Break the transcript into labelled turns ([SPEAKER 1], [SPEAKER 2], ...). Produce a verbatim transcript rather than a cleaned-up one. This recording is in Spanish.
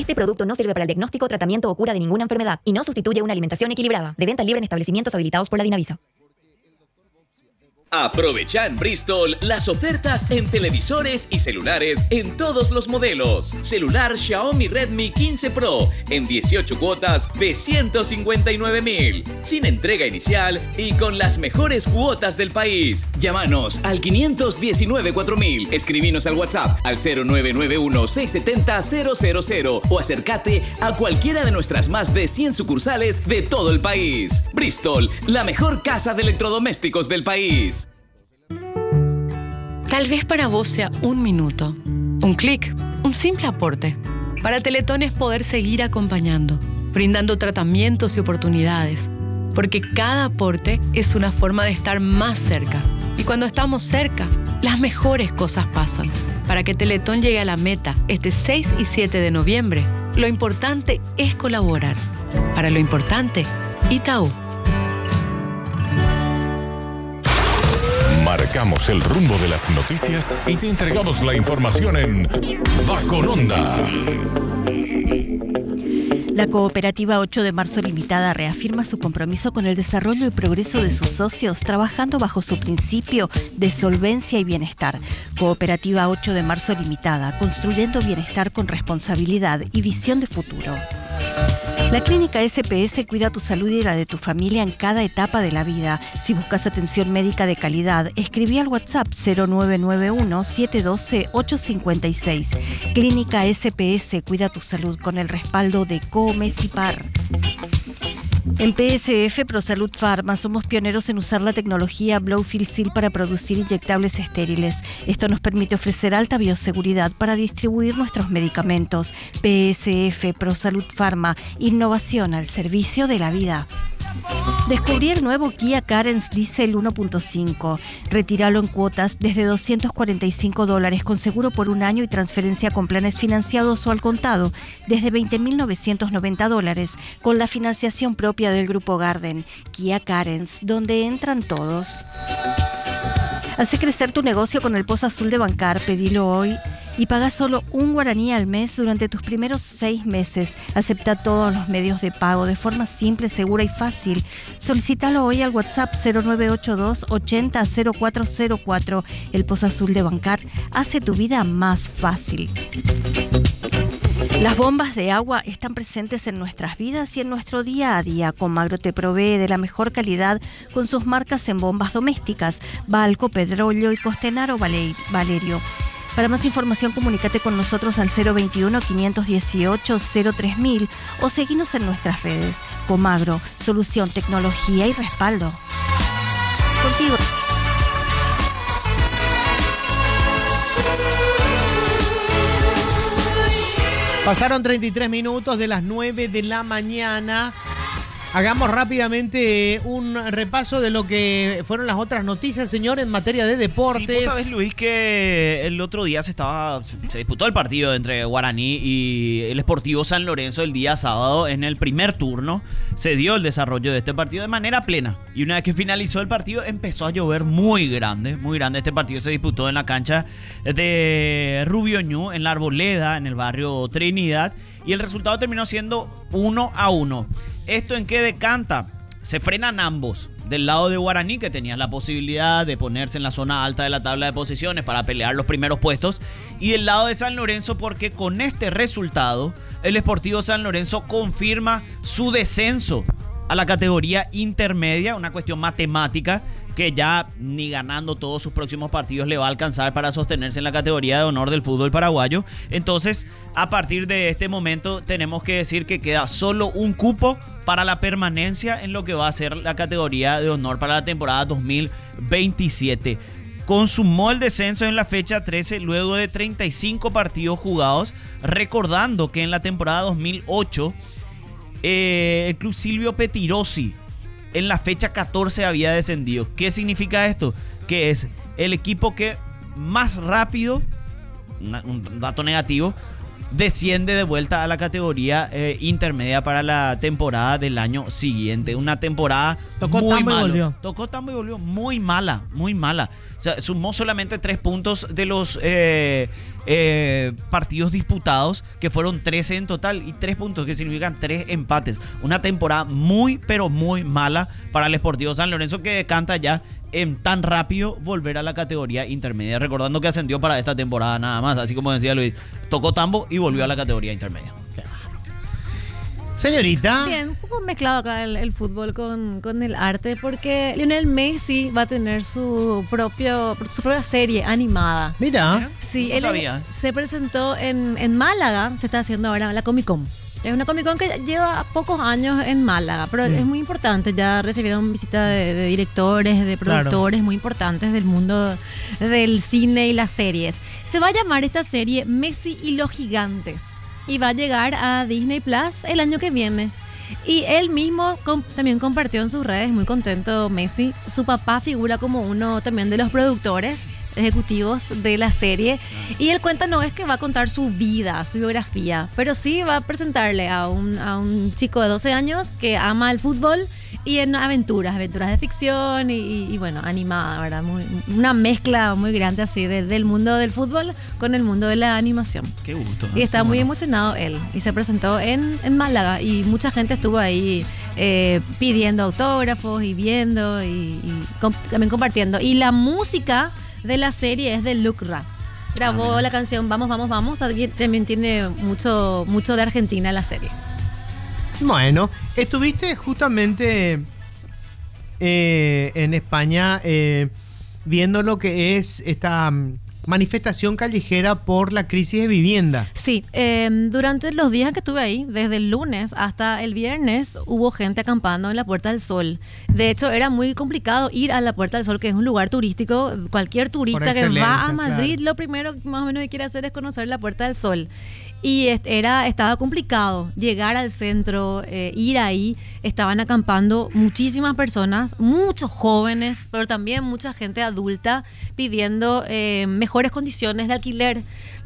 [SPEAKER 1] Este producto no sirve para el diagnóstico, tratamiento o cura de ninguna enfermedad y no sustituye una alimentación equilibrada. De venta libre en establecimientos habilitados por la Dinavisa.
[SPEAKER 2] Aprovecha en Bristol las ofertas en televisores y celulares en todos los modelos. Celular Xiaomi Redmi quince Pro en dieciocho cuotas de ciento cincuenta y nueve mil, sin entrega inicial y con las mejores cuotas del país. Llámanos al quinientos diecinueve cuatro mil, escribinos al WhatsApp al cero nueve nueve uno seis siete cero cero cero cero o acércate a cualquiera de nuestras más de cien sucursales de todo el país. Bristol, la mejor casa de electrodomésticos del país.
[SPEAKER 3] Tal vez para vos sea un minuto, un clic, un simple aporte. Para Teletón es poder seguir acompañando, brindando tratamientos y oportunidades, porque cada aporte es una forma de estar más cerca. Y cuando estamos cerca, las mejores cosas pasan. Para que Teletón llegue a la meta este seis y siete de noviembre, lo importante es colaborar. Para lo importante, Itaú.
[SPEAKER 4] Marcamos el rumbo de las noticias y te entregamos la información en Va con Onda.
[SPEAKER 5] La Cooperativa ocho de marzo Limitada reafirma su compromiso con el desarrollo y progreso de sus socios, trabajando bajo su principio de solvencia y bienestar. Cooperativa ocho de marzo Limitada, construyendo bienestar con responsabilidad y visión de futuro. La Clínica S P S cuida tu salud y la de tu familia en cada etapa de la vida. Si buscas atención médica de calidad, escribí al WhatsApp cero nueve nueve uno siete uno dos ocho cinco seis. Clínica S P S cuida tu salud con el respaldo de Comesipar. En P S F ProSalud Pharma somos pioneros en usar la tecnología Blowfield Seal para producir inyectables estériles. Esto nos permite ofrecer alta bioseguridad para distribuir nuestros medicamentos. P S F ProSalud Pharma, innovación al servicio de la vida. Descubrí el nuevo Kia Carens Diesel uno punto cinco. Retíralo en cuotas desde doscientos cuarenta y cinco dólares con seguro por un año y transferencia con planes financiados o al contado desde veinte mil novecientos noventa dólares con la financiación propia del Grupo Garden. Kia Carens, donde entran todos. Hace crecer tu negocio con el Pozo Azul de Bancar. Pedilo hoy y paga solo un guaraní al mes durante tus primeros seis meses. Acepta todos los medios de pago de forma simple, segura y fácil. Solicítalo hoy al WhatsApp cero nueve ocho dos ochenta cero cuatro cero cuatro. El Pozo Azul de Bancar hace tu vida más fácil. Las bombas de agua están presentes en nuestras vidas y en nuestro día a día. Comagro te provee de la mejor calidad con sus marcas en bombas domésticas, Balco, Pedrollo y Costenaro Valerio. Para más información, comunícate con nosotros al cero veintiuno quinientos dieciocho cero tres mil o seguinos en nuestras redes. Comagro, solución, tecnología y respaldo. Contigo.
[SPEAKER 6] Pasaron treinta y tres minutos de las nueve de la mañana. Hagamos rápidamente un repaso de lo que fueron las otras noticias, señor, en materia de deportes.
[SPEAKER 7] Sí, vos sabés, Luis, que el otro día se estaba se disputó el partido entre Guaraní y el Sportivo San Lorenzo el día sábado. En el primer turno se dio el desarrollo de este partido de manera plena. Y una vez que finalizó el partido empezó a llover muy grande, muy grande. Este partido se disputó en la cancha de Rubio Ñu, en la Arboleda, en el barrio Trinidad. Y el resultado terminó siendo uno a uno. ¿Esto en qué decanta? Se frenan ambos. Del lado de Guaraní, que tenía la posibilidad de ponerse en la zona alta de la tabla de posiciones para pelear los primeros puestos. Y del lado de San Lorenzo, porque con este resultado, el Sportivo San Lorenzo confirma su descenso a la categoría intermedia. Una cuestión matemática que ya ni ganando todos sus próximos partidos le va a alcanzar para sostenerse en la categoría de honor del fútbol paraguayo. Entonces, a partir de este momento tenemos que decir que queda solo un cupo para la permanencia en lo que va a ser la categoría de honor para la temporada dos mil veintisiete. Consumó el descenso en la fecha trece luego de treinta y cinco partidos jugados, recordando que en la temporada dos mil ocho eh, el club Silvio Petirosi en la fecha catorce había descendido. ¿Qué significa esto? Que es el equipo que más rápido, un dato negativo, desciende de vuelta a la categoría eh, intermedia para la temporada del año siguiente. Una temporada
[SPEAKER 6] Tocó
[SPEAKER 7] muy
[SPEAKER 6] Tambo y
[SPEAKER 7] mala.
[SPEAKER 6] volvió.
[SPEAKER 7] Tocó Tambo y volvió. Muy mala, muy mala. O sea, sumó solamente tres puntos de los eh, eh, partidos disputados, que fueron trece en total, y tres puntos, que significan tres empates. Una temporada muy, pero muy mala para el Sportivo San Lorenzo, que decanta ya en tan rápido volver a la categoría intermedia. Recordando que ascendió para esta temporada nada más, así como decía Luis, tocó tambo y volvió a la categoría intermedia.
[SPEAKER 6] Señorita.
[SPEAKER 8] Bien, un poco mezclado acá el, el fútbol con, con el arte, porque Lionel Messi va a tener su propio su propia serie animada.
[SPEAKER 6] Mira.
[SPEAKER 8] Sí,
[SPEAKER 7] No
[SPEAKER 8] él
[SPEAKER 7] sabía.
[SPEAKER 8] se presentó en, en Málaga, se está haciendo ahora la Comic Con. Es una Comic Con que lleva pocos años en Málaga, pero
[SPEAKER 6] Mm.
[SPEAKER 8] es muy importante. Ya recibieron visita de, de directores, de productores
[SPEAKER 6] Claro.
[SPEAKER 8] muy importantes del mundo del cine y las series. Se va a llamar esta serie Messi y los Gigantes y va a llegar a Disney Plus el año que viene. Y él mismo com- también compartió en sus redes, muy contento Messi. Su papá figura como uno también de los productores ejecutivos de la serie. Y él cuenta, no es que va a contar su vida, su biografía, pero sí va a presentarle a un, a un chico de doce años que ama el fútbol y en aventuras, aventuras de ficción y, y, y bueno, animada, ¿verdad? Muy, una mezcla muy grande así de- del mundo del fútbol con el mundo de la animación.
[SPEAKER 7] Qué gusto.
[SPEAKER 8] Y está
[SPEAKER 7] Qué
[SPEAKER 8] muy
[SPEAKER 7] bueno.
[SPEAKER 8] emocionado él. Y se presentó en, en Málaga. Y mucha gente estuvo ahí eh, pidiendo autógrafos y viendo y, y com- también compartiendo. Y la música de la serie es de Luke Ra. Grabó
[SPEAKER 7] Ah, mira.
[SPEAKER 8] la canción Vamos, Vamos, Vamos. Aquí también tiene mucho, mucho de Argentina la serie.
[SPEAKER 6] Bueno, estuviste justamente eh, en España eh, viendo lo que es esta mm, manifestación callejera por la crisis de vivienda.
[SPEAKER 8] Sí, eh, durante los días que estuve ahí, desde el lunes hasta el viernes, hubo gente acampando en la Puerta del Sol. De hecho, era muy complicado ir a la Puerta del Sol, que es un lugar turístico. Cualquier turista que va a
[SPEAKER 6] excelencia,
[SPEAKER 8] Madrid,
[SPEAKER 6] claro.
[SPEAKER 8] lo primero que más o menos que quiere hacer es conocer la Puerta del Sol. Y est- era, estaba complicado llegar al centro, eh, ir ahí. Estaban acampando muchísimas personas, muchos jóvenes, pero también mucha gente adulta pidiendo eh, mejores condiciones de alquiler.